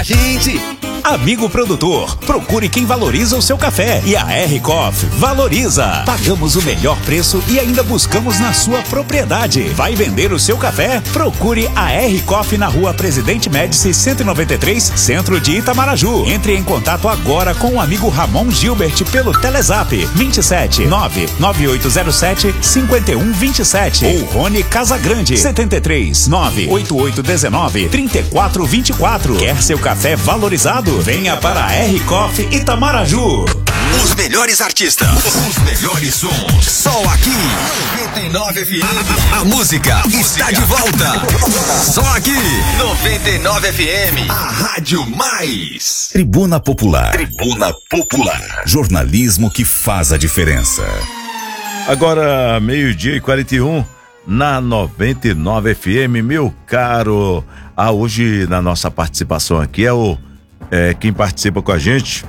gente. Amigo produtor, procure quem valoriza o seu café e a R Coffee valoriza. Pagamos o melhor preço e ainda buscamos na sua propriedade. Vai vender o seu café? Procure a R Coffee na Rua Presidente Médici 193, centro de Itamaraju. Entre em contato agora com o amigo Ramon Gilbert pelo Telezap 27 99807 5127 ou Rony Casagrande 73 98819 3424. Quer seu café valorizado? Venha para a R Coffee Itamaraju. Os melhores artistas, os melhores sons. Só aqui, 99 FM. A música está de volta. Só aqui, 99 FM. A Rádio Mais. Tribuna Popular. Tribuna Popular. Jornalismo que faz a diferença. Agora, 12:41 na 99 FM, meu caro. Hoje na nossa participação aqui quem participa com a gente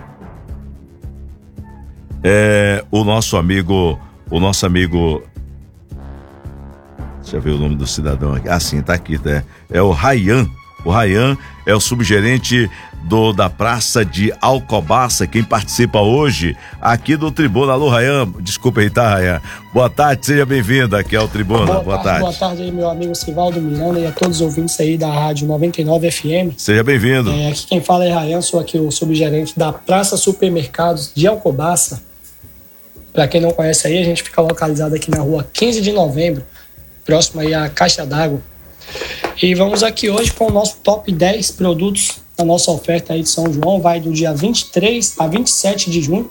é o nosso amigo, deixa eu ver o nome do cidadão aqui, sim, tá aqui, né? É o Rayan. O Rayan é o subgerente da Praça de Alcobaça, quem participa hoje aqui do Tribuna. Alô, Rayan, desculpa aí, tá, Rayan? Boa tarde, seja bem-vindo aqui ao Tribuna. Boa tarde. Boa tarde aí, meu amigo Sivaldo Miranda e a todos os ouvintes aí da Rádio 99 FM. Seja bem-vindo. Aqui quem fala é Rayan, sou aqui o subgerente da Praça Supermercados de Alcobaça. Pra quem não conhece aí, a gente fica localizado aqui na rua 15 de novembro, próximo aí à Caixa d'Água. E vamos aqui hoje com o nosso top 10 produtos da nossa oferta aí de São João, vai do dia 23 a 27 de junho.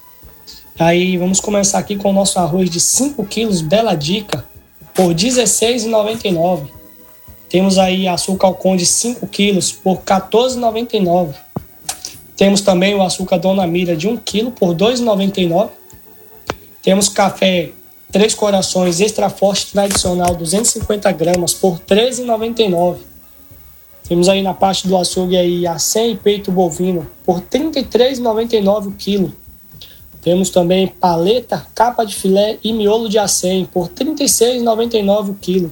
Aí vamos começar aqui com o nosso arroz de 5 quilos Bela Dica, por R$ 16,99. Temos aí açúcar Conde 5 quilos por R$ 14,99. Temos também o açúcar Dona Mira de 1 quilo por R$ 2,99. Temos café Três Corações Extra Forte Tradicional 250 gramas por R$ 13,99. Temos aí na parte do açougue aí acém e peito bovino por R$ 33,99 o quilo. Temos também paleta, capa de filé e miolo de acém por R$ 36,99 o quilo.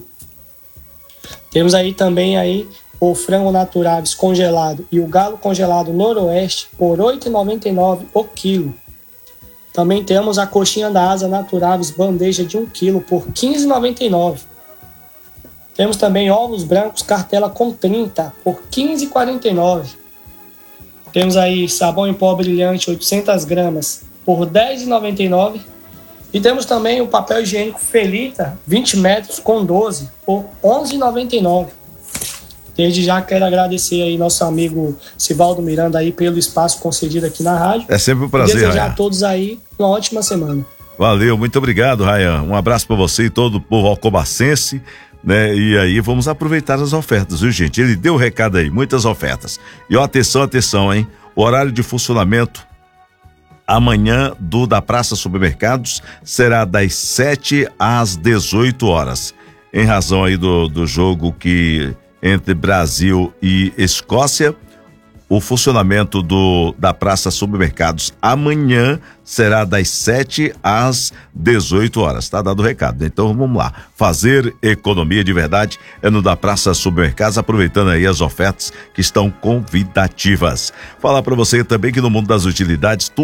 Temos aí também aí o frango naturaves congelado e o galo congelado noroeste por R$ 8,99 o quilo. Também temos a coxinha da asa naturaves bandeja de 1 quilo por R$ 15,99. Temos também ovos brancos cartela com 30 por R$ 15,49. Temos aí sabão em pó brilhante 800 gramas por R$ 10,99. E temos também o papel higiênico Felita 20 metros com 12 por R$ 11,99. Desde já quero agradecer aí nosso amigo Sivaldo Miranda aí pelo espaço concedido aqui na rádio. É sempre um prazer, e desejar Rayan. a todos aí uma ótima semana. Valeu, muito obrigado, Rayan. Um abraço para você e todo o povo alcobacense, né? E aí vamos aproveitar as ofertas, viu, gente? Ele deu o recado aí, muitas ofertas. E ó, atenção, hein? O horário de funcionamento amanhã da Praça Supermercados será das 7 às 18 horas. Em razão aí do jogo entre Brasil e Escócia, o funcionamento da Praça Supermercados amanhã será das 7 às 18 horas. Tá dado o recado, né? Então vamos lá. Fazer economia de verdade é no da Praça Supermercados, aproveitando aí as ofertas que estão convidativas. Falar para você também que no mundo das utilidades,